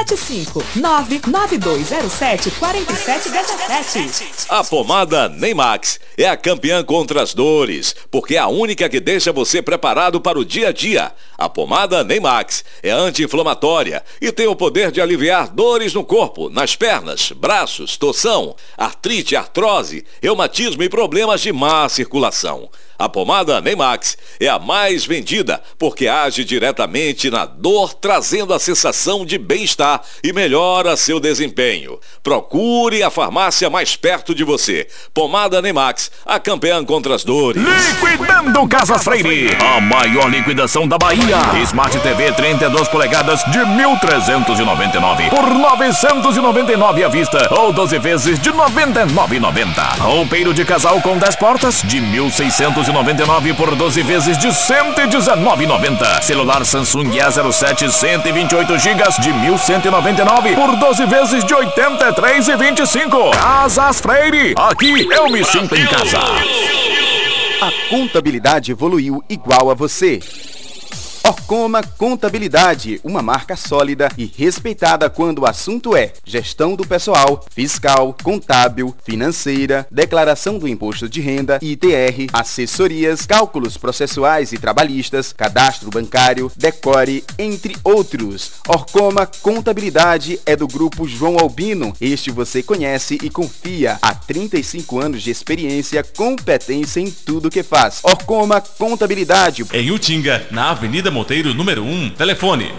75 99207 4717. A pomada Neymax é a campeã contra as dores, porque é a única que deixa você preparado para o dia a dia. A pomada Neymax é anti-inflamatória e tem o poder de aliviar dores no corpo, nas pernas, braços, torção, artrite, artrose, reumatismo e problemas de má circulação. A pomada Neymax é a mais vendida porque age diretamente na dor, trazendo a sensação de bem-estar e melhora seu desempenho. Procure a farmácia mais perto de você. Pomada Neymax, a campeã contra as dores. Liquidando Casas Freire, a maior liquidação da Bahia. Smart TV 32 polegadas de 1.399 por 999 à vista ou 12 vezes de 99,90. Roupeiro de casal com 10 portas de 1.699 por 12 vezes de 119,90. Celular Samsung A07 128 GB de 1.199 por 12 vezes de 83,25. Casas Freire, aqui eu me sinto em casa. A contabilidade evoluiu igual a você. Orcoma Contabilidade, uma marca sólida e respeitada quando o assunto é gestão do pessoal, fiscal, contábil, financeira, declaração do imposto de renda, ITR, assessorias, cálculos processuais e trabalhistas, cadastro bancário, decore, entre outros. Orcoma Contabilidade é do grupo João Albino. Este você conhece e confia. Há 35 anos de experiência, competência em tudo que faz. Orcoma Contabilidade. Em Utinga, na Avenida Monteiro, número 1, telefone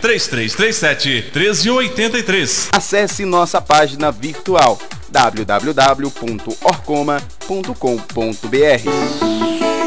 3337-1383. Acesse nossa página virtual www.orcoma.com.br.